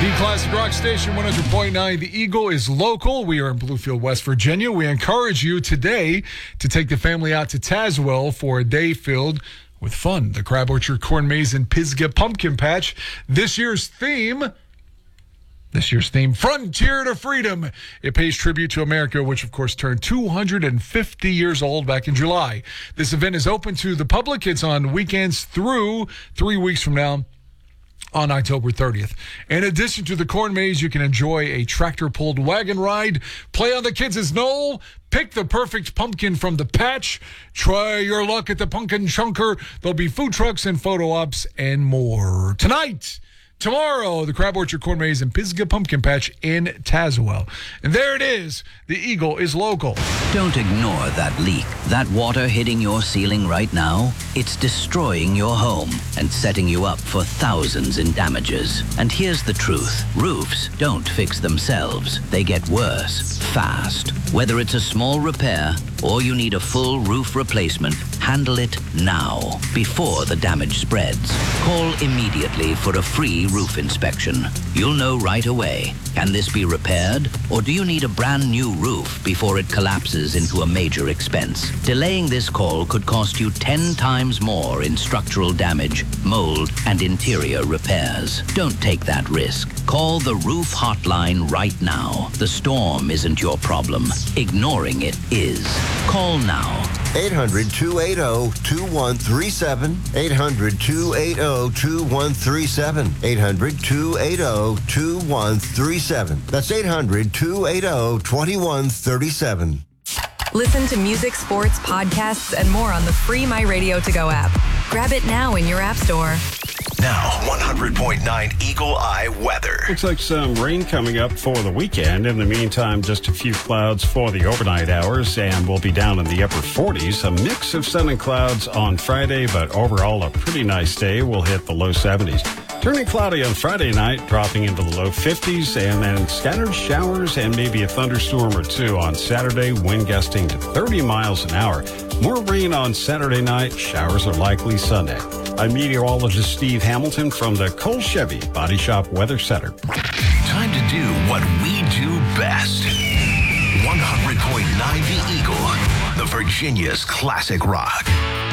The Classic Rock Station 100.9. The Eagle is local. We are in Bluefield, West Virginia. We encourage you today to take the family out to Tazewell for a day filled with fun. The Crab Orchard, Corn Maze, and Pisgah Pumpkin Patch. This year's theme, Frontier to Freedom. It pays tribute to America, which, of course, turned 250 years old back in July. This event is open to the public. It's on weekends through 3 weeks from now, on October 30th. In addition to the corn maze, you can enjoy a tractor-pulled wagon ride, play on the kids' knoll, pick the perfect pumpkin from the patch, try your luck at the Pumpkin Chunker. There'll be food trucks and photo ops and more. Tomorrow, the Crab Orchard, Corn Maze, and Pisgah Pumpkin Patch in Tazewell. And there it is. The Eagle is local. Don't ignore that leak. That water hitting your ceiling right now, it's destroying your home and setting you up for thousands in damages. And here's the truth. Roofs don't fix themselves. They get worse, fast. Whether it's a small repair or you need a full roof replacement, handle it now, before the damage spreads. Call immediately for a free roof inspection. You'll know right away. Can this be repaired? Or do you need a brand new roof before it collapses into a major expense? Delaying this call could cost you 10 times more in structural damage, mold, and interior repairs. Don't take that risk. Call the roof hotline right now. The storm isn't your problem. Ignoring it is. Call now. 800-280-2137. 800-280-2137. 800-280-2137. That's 800-280-2137. Listen to music, sports, podcasts, and more on the free My Radio To Go app. Grab it now in your app store. Now, 100.9 Eagle Eye weather. Looks like some rain coming up for the weekend. In the meantime, just a few clouds for the overnight hours, and we'll be down in the upper 40s. A mix of sun and clouds on Friday, but overall a pretty nice day. We'll hit the low 70s. Turning cloudy on Friday night, dropping into the low 50s, and then scattered showers and maybe a thunderstorm or two on Saturday, wind gusting to 30 miles an hour. More rain on Saturday night, showers are likely Sunday. I'm meteorologist Steve Hamilton from the Cole Chevy Body Shop Weather Center. Time to do what we do best. 100.9 The Eagle, the Virginia's classic rock.